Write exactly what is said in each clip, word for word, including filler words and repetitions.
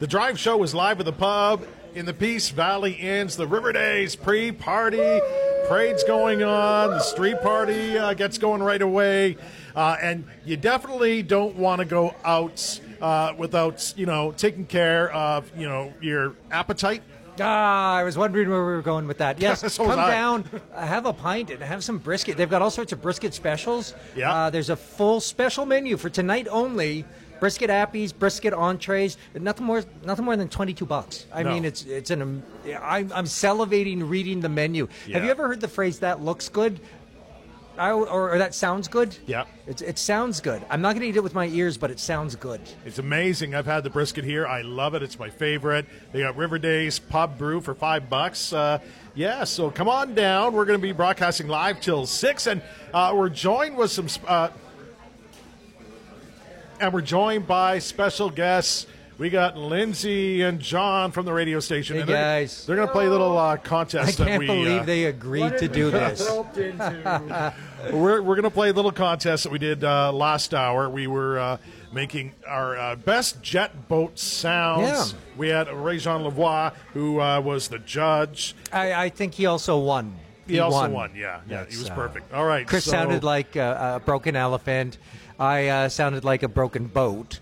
The Drive Show is live at the pub in the Peace Valley Inns. The River Days pre-party. Parade's going on. The street party uh, gets going right away. Uh, and you definitely don't want to go out uh, without, you know, taking care of, you know, your appetite. Ah, I was wondering where we were going with that. Yes, So come was I. down, uh, have a pint, and have some brisket. They've got all sorts of brisket specials. Yeah. Uh, there's a full special menu for tonight only. Brisket appies, brisket entrees, nothing more, nothing more than twenty-two bucks. I No. mean, it's it's an. Um, I'm, I'm salivating reading the menu. Yeah. Have you ever heard the phrase "that looks good"? I, or, or that sounds good? Yeah. It, it sounds good. I'm not going to eat it with my ears, but it sounds good. It's amazing. I've had the brisket here. I love it. It's my favorite. They got River Days Pub Brew for five bucks. Uh, yeah, so come on down. We're going to be broadcasting live till six, and uh, we're joined with some, uh, and we're joined by special guests. We got Lindsay and John from the radio station. Hey, and they're, guys. They're going to play a little uh, I contest that can't we. believe uh, they agreed to do this. We're, we're going to play a little contest that we did uh, last hour. We were uh, making our uh, best jet boat sounds. Yeah. We had Ray-Jean Lavoie, who uh, was the judge. I, I think he also won. He, also won. Yeah, yeah, That's, he was uh, perfect. All right, Chris so- sounded like a, a broken elephant. I uh, sounded like a broken boat.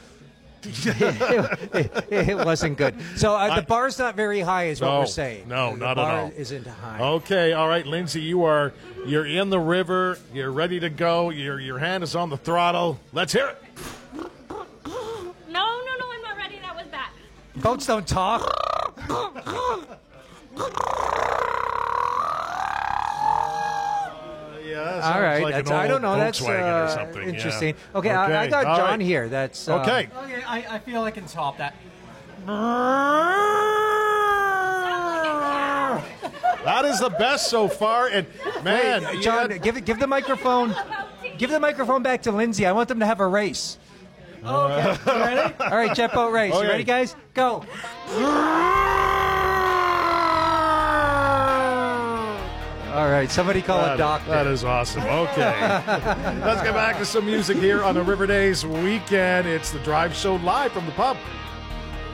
it, it, it wasn't good. So uh, I- the bar's not very high, is what No, we're saying. no, the not at bar all. Isn't high. Okay, all right, Lindsay, you are you're in the river. You're ready to go. Your your hand is on the throttle. Let's hear it. No, no, no, I'm not ready. That was bad. Boats don't talk. Yeah, that All sounds right, like that's, an I don't old know. That's Volkswagen or uh, something. yeah. interesting. Okay, I, I got all John right. here. That's uh, Okay. Okay, I, I feel I can top that. That is the best so far, and man, Hey, you John, had- give it, give the microphone. Give the microphone back to Lindsay. I want them to have a race. Okay, you ready? All right, jet boat race. Okay. You ready, guys? Go. All right, somebody call a That- doctor. That is awesome. Okay. Let's get back to some music here on the River Days weekend. It's the Drive Show live from the pub.